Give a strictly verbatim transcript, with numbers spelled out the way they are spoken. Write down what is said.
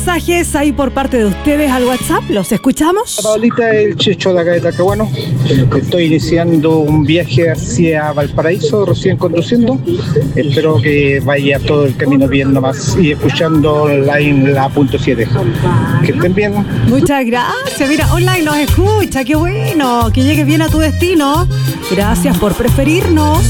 Mensajes ahí por parte de ustedes al WhatsApp, ¿los escuchamos? Paulita, el Checho de acá de Talcahuano. Estoy iniciando un viaje hacia Valparaíso, recién conduciendo. Espero que vaya todo el camino bien nomás y escuchando online la punto siete. Que estén bien. Muchas gracias. Mira, online nos escucha, qué bueno. Que llegues bien a tu destino. Gracias por preferirnos.